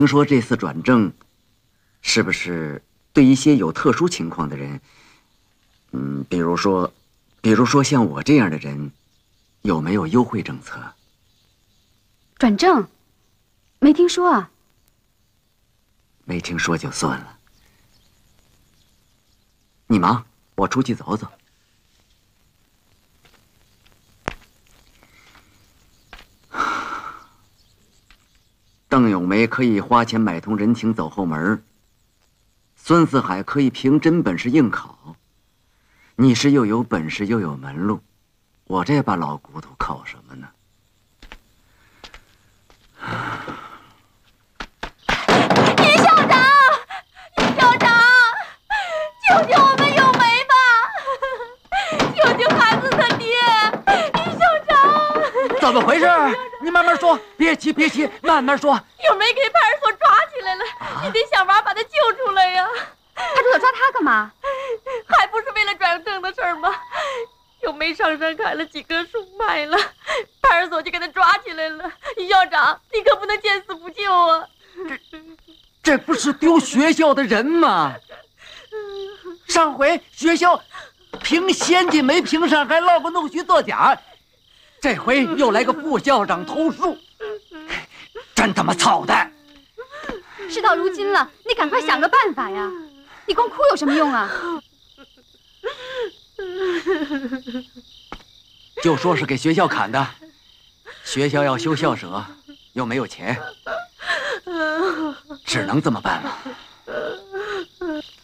听说这次转正，是不是对一些有特殊情况的人，比如说像我这样的人，有没有优惠政策？ 转正？没听说啊。 没听说就算了。你忙，我出去走走。邓咏梅可以花钱买通人情走后门，孙四海可以凭真本事硬考，你是又有本事又有门路，我这把老骨头靠什么呢？ 尹校长，尹校长，救救我们咏梅吧！救救孩子的爹！尹校长， 怎么回事？你慢慢说，别急，慢慢说。 咏梅给派出所抓起来了，你得想法把她救出来呀！ 派出所抓她干嘛？ 还不是为了转正的事吗？咏梅上山砍了几棵树卖了，派出所就给她抓起来了。尹校长，你可不能见死不救啊！ 这不是丢学校的人吗？上回学校评先进没评上，还落个弄虚作假，这回又来个副校长偷树，真他妈操蛋！ 事到如今了，你赶快想个办法呀！你光哭有什么用啊？ 就说是给学校砍的，学校要修校舍，又没有钱，只能这么办了。